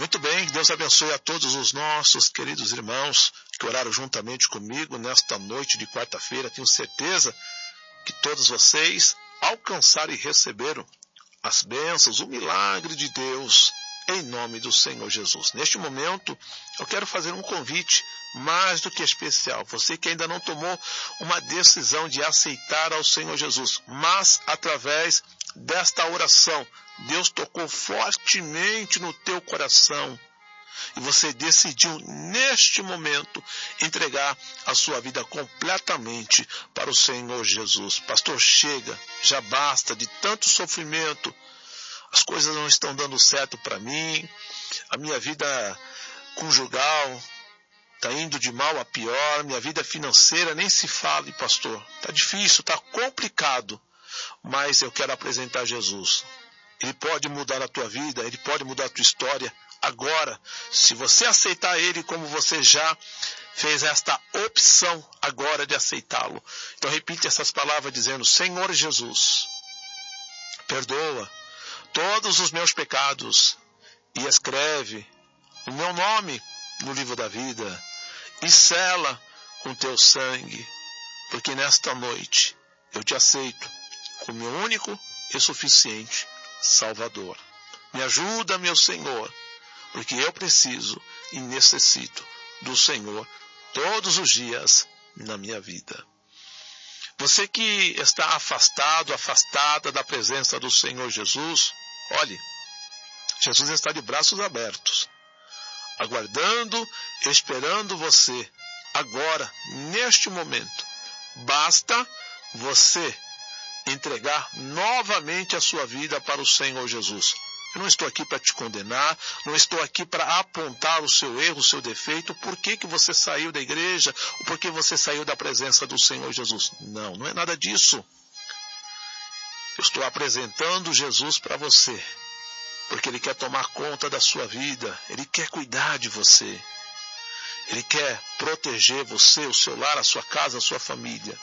Muito bem, Deus abençoe a todos os nossos queridos irmãos que oraram juntamente comigo nesta noite de quarta-feira. Tenho certeza que todos vocês alcançaram e receberam as bênçãos, o milagre de Deus, em nome do Senhor Jesus. Neste momento, eu quero fazer um convite mais do que especial. Você que ainda não tomou uma decisão de aceitar ao Senhor Jesus, mas através desta oração, Deus tocou fortemente no teu coração e você decidiu neste momento entregar a sua vida completamente para o Senhor Jesus. Pastor, chega, já basta de tanto sofrimento. As coisas não estão dando certo para mim, a minha vida conjugal está indo de mal a pior, minha vida financeira nem se fale, pastor. Está difícil, está complicado, mas eu quero apresentar Jesus. Ele pode mudar a tua vida, Ele pode mudar a tua história agora. Se você aceitar Ele como você já fez esta opção agora de aceitá-lo. Então repite essas palavras dizendo: Senhor Jesus, perdoa todos os meus pecados e escreve o meu nome no livro da vida e sela com teu sangue, porque nesta noite eu te aceito como meu único e suficiente Salvador. Me ajuda, meu Senhor, porque eu preciso e necessito do Senhor todos os dias na minha vida. Você que está afastado, afastada da presença do Senhor Jesus, olhe, Jesus está de braços abertos, aguardando, esperando você, agora, neste momento. Basta você entregar novamente a sua vida para o Senhor Jesus. Eu não estou aqui para te condenar, não estou aqui para apontar o seu erro, o seu defeito, por que você saiu da igreja, ou por que você saiu da presença do Senhor Jesus. Não, não é nada disso. Eu estou apresentando Jesus para você, porque Ele quer tomar conta da sua vida, Ele quer cuidar de você, Ele quer proteger você, o seu lar, a sua casa, a sua família.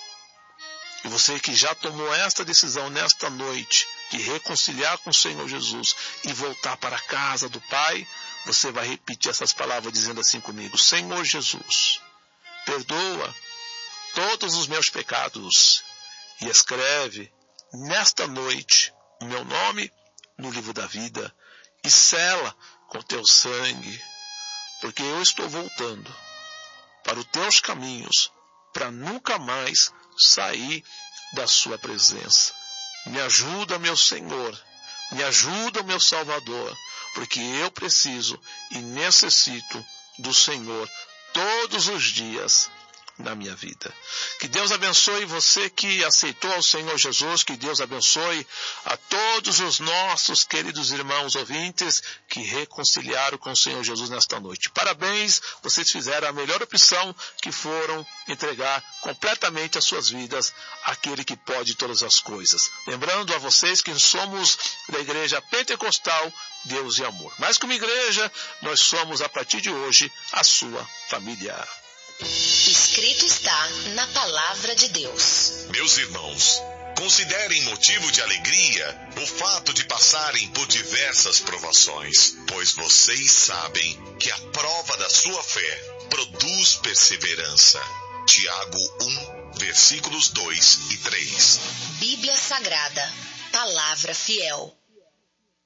E você que já tomou esta decisão nesta noite, de reconciliar com o Senhor Jesus e voltar para a casa do Pai, você vai repetir essas palavras dizendo assim comigo: Senhor Jesus, perdoa todos os meus pecados e escreve nesta noite o meu nome no livro da vida e sela com teu sangue, porque eu estou voltando para os teus caminhos para nunca mais sair da sua presença. Me ajuda, meu Senhor, me ajuda, meu Salvador, porque eu preciso e necessito do Senhor todos os dias na minha vida. Que Deus abençoe você que aceitou ao Senhor Jesus, que Deus abençoe a todos os nossos queridos irmãos ouvintes que reconciliaram com o Senhor Jesus nesta noite. Parabéns, vocês fizeram a melhor opção, que foram entregar completamente as suas vidas àquele que pode todas as coisas. Lembrando a vocês que somos da Igreja Pentecostal Deus e Amor. Mais que uma igreja, nós somos a partir de hoje a sua família. Escrito está na Palavra de Deus. Meus irmãos, considerem motivo de alegria o fato de passarem por diversas provações, pois vocês sabem que a prova da sua fé produz perseverança. Tiago 1, versículos 2 e 3. Bíblia Sagrada, Palavra Fiel.